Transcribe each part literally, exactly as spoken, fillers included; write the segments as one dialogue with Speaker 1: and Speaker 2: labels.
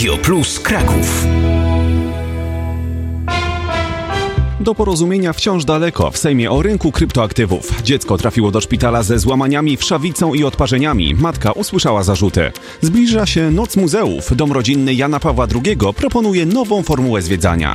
Speaker 1: Radio Plus Kraków.
Speaker 2: Do porozumienia wciąż daleko. W Sejmie o rynku kryptoaktywów. Dziecko trafiło do szpitala ze złamaniami wszawicą i odparzeniami. Matka usłyszała zarzuty. Zbliża się Noc Muzeów. Dom rodzinny Jana Pawła drugiego proponuje nową formułę zwiedzania.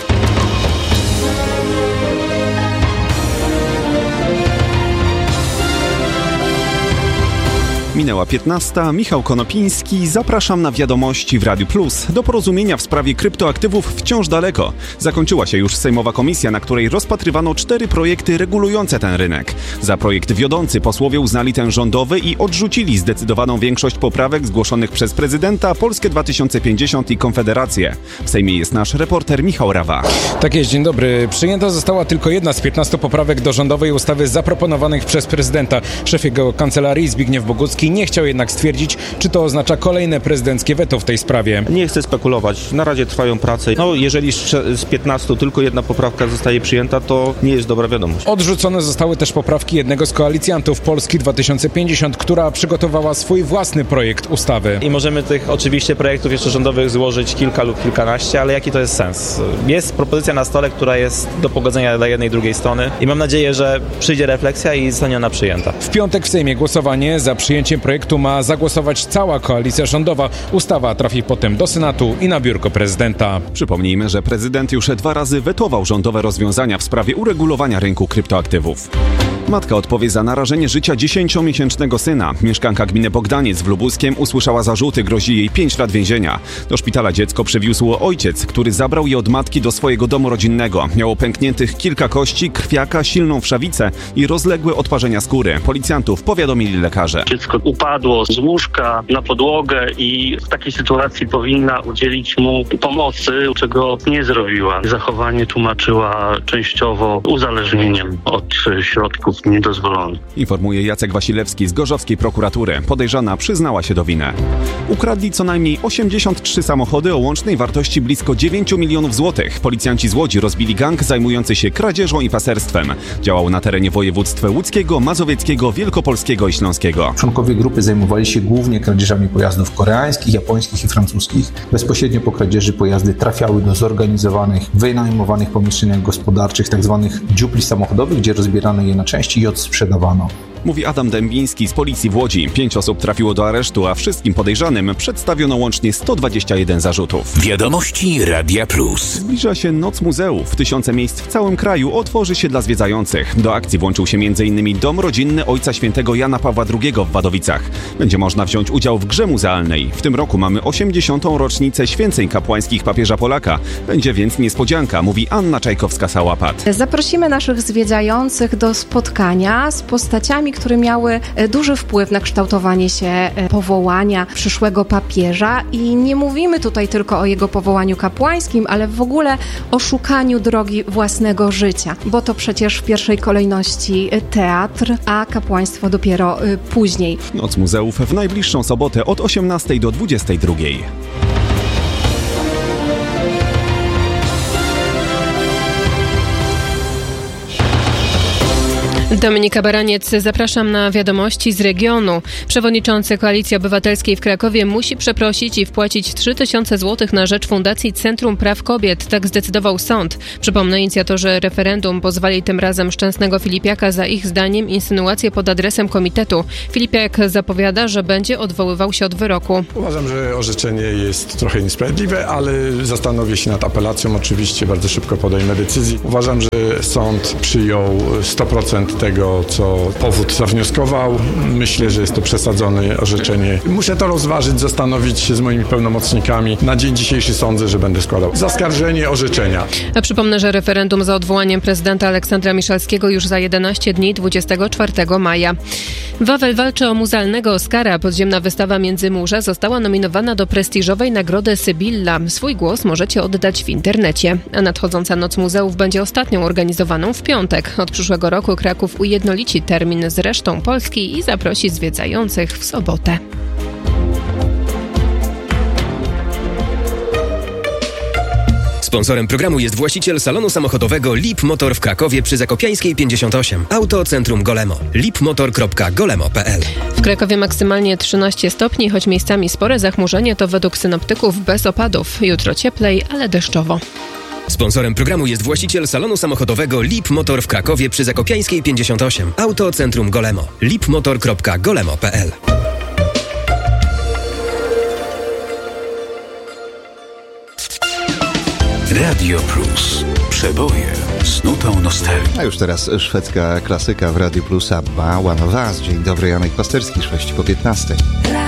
Speaker 2: Minęła piętnasta. Michał Konopiński. Zapraszam na wiadomości w Radiu Plus. Do porozumienia w sprawie kryptoaktywów wciąż daleko. Zakończyła się już sejmowa komisja, na której rozpatrywano cztery projekty regulujące ten rynek. Za projekt wiodący posłowie uznali ten rządowy i odrzucili zdecydowaną większość poprawek zgłoszonych przez prezydenta, Polskę dwa tysiące pięćdziesiąt i Konfederację. W Sejmie jest nasz reporter Michał Rawa.
Speaker 3: Tak jest, dzień dobry. Przyjęta została tylko jedna z piętnastu poprawek do rządowej ustawy zaproponowanych przez prezydenta. Szef jego kancelarii Zbigniew Bogucki nie chciał jednak stwierdzić, czy to oznacza kolejne prezydenckie weto w tej sprawie.
Speaker 4: Nie chcę spekulować. Na razie trwają prace. No, jeżeli z piętnastu tylko jedna poprawka zostaje przyjęta, to nie jest dobra wiadomość.
Speaker 3: Odrzucone zostały też poprawki jednego z koalicjantów, Polski dwa tysiące pięćdziesiąt, która przygotowała swój własny projekt ustawy.
Speaker 4: I możemy tych oczywiście projektów jeszcze rządowych złożyć kilka lub kilkanaście, ale jaki to jest sens? Jest propozycja na stole, która jest do pogodzenia dla jednej i drugiej strony i mam nadzieję, że przyjdzie refleksja i zostanie ona przyjęta.
Speaker 3: W piątek w Sejmie głosowanie za przyjęciem projektu ma zagłosować cała koalicja rządowa. Ustawa trafi potem do Senatu i na biurko prezydenta.
Speaker 2: Przypomnijmy, że prezydent już dwa razy wetował rządowe rozwiązania w sprawie uregulowania rynku kryptoaktywów. Matka odpowie za narażenie życia dziesięciomiesięcznego syna. Mieszkanka gminy Bogdaniec w Lubuskiem usłyszała zarzuty, grozi jej pięć lat więzienia. Do szpitala dziecko przywiózł ojciec, który zabrał je od matki do swojego domu rodzinnego. Miało pękniętych kilka kości, krwiaka, silną wszawicę i rozległe odparzenia skóry. Policjantów powiadomili lekarze.
Speaker 5: Dziecko upadło z łóżka na podłogę i w takiej sytuacji powinna udzielić mu pomocy, czego nie zrobiła. Zachowanie tłumaczyła częściowo uzależnieniem od środków niedozwolonych.
Speaker 2: Informuje Jacek Wasilewski z gorzowskiej prokuratury. Podejrzana przyznała się do winy. Ukradli co najmniej osiemdziesiąt trzy samochody o łącznej wartości blisko dziewięć milionów złotych. Policjanci z Łodzi rozbili gang zajmujący się kradzieżą i paserstwem. Działał na terenie województw łódzkiego, mazowieckiego, wielkopolskiego i śląskiego.
Speaker 6: Członkowie grupy zajmowali się głównie kradzieżami pojazdów koreańskich, japońskich i francuskich. Bezpośrednio po kradzieży pojazdy trafiały do zorganizowanych, wynajmowanych pomieszczeniach gospodarczych, tzw. dziupli samochodowych, gdzie rozbierano je na części i odsprzedawano.
Speaker 2: Mówi Adam Dębiński z policji w Łodzi. Pięć osób trafiło do aresztu, a wszystkim podejrzanym przedstawiono łącznie sto dwadzieścia jeden zarzutów.
Speaker 1: Wiadomości Radia Plus.
Speaker 2: Zbliża się Noc Muzeów. Tysiące miejsc w całym kraju otworzy się dla zwiedzających. Do akcji włączył się między innymi Dom Rodzinny Ojca Świętego Jana Pawła drugiego w Wadowicach. Będzie można wziąć udział w grze muzealnej. W tym roku mamy osiemdziesiątą rocznicę święceń kapłańskich papieża Polaka. Będzie więc niespodzianka, mówi Anna Czajkowska-Sałapat.
Speaker 7: Zaprosimy naszych zwiedzających do spotkania z postaciami, które miały duży wpływ na kształtowanie się powołania przyszłego papieża i nie mówimy tutaj tylko o jego powołaniu kapłańskim, ale w ogóle o szukaniu drogi własnego życia, bo to przecież w pierwszej kolejności teatr, a kapłaństwo dopiero później.
Speaker 2: Noc Muzeów w najbliższą sobotę od osiemnastej do dwudziestej drugiej.
Speaker 8: Dominika Baraniec, zapraszam na wiadomości z regionu. Przewodniczący Koalicji Obywatelskiej w Krakowie musi przeprosić i wpłacić trzy tysiące złotych na rzecz Fundacji Centrum Praw Kobiet. Tak zdecydował sąd. Przypomnę, inicjatorzy referendum pozwali tym razem Szczęsnego Filipiaka za ich zdaniem insynuacje pod adresem komitetu. Filipiak zapowiada, że będzie odwoływał się od wyroku.
Speaker 9: Uważam, że orzeczenie jest trochę niesprawiedliwe, ale zastanowię się nad apelacją. Oczywiście bardzo szybko podejmę decyzję. Uważam, że sąd przyjął sto procent tego, co powód zawnioskował. Myślę, że jest to przesadzone orzeczenie. Muszę to rozważyć, zastanowić się z moimi pełnomocnikami. Na dzień dzisiejszy sądzę, że będę składał zaskarżenie orzeczenia.
Speaker 8: A przypomnę, że referendum za odwołaniem prezydenta Aleksandra Miszalskiego już za jedenaście dni, dwudziestego czwartego maja. Wawel walczy o muzealnego Oscara. Podziemna wystawa Międzymórza została nominowana do prestiżowej nagrody Sybilla. Swój głos możecie oddać w internecie. A nadchodząca Noc Muzeów będzie ostatnią organizowaną w piątek. Od przyszłego roku Kraków ujednolici termin z resztą Polski i zaprosi zwiedzających w sobotę.
Speaker 10: Sponsorem programu jest właściciel salonu samochodowego Lip Motor w Krakowie przy Zakopiańskiej pięćdziesiąt osiem. Auto Centrum Golemo. lipmotor kropka golemo kropka p l.
Speaker 8: W Krakowie maksymalnie trzynaście stopni, choć miejscami spore zachmurzenie, to według synoptyków bez opadów. Jutro cieplej, ale deszczowo.
Speaker 10: Sponsorem programu jest właściciel salonu samochodowego Lip Motor w Krakowie przy Zakopiańskiej pięćdziesiąt osiem. Auto Centrum Golemo. lipmotor kropka golemo kropka p l.
Speaker 1: Radio Plus. Przeboje z nutą nostalgii.
Speaker 11: A już teraz szwedzka klasyka w Radio Plus, ABBA, One of Us. Dzień dobry, Janek Pasterski, sześć po piętnastej.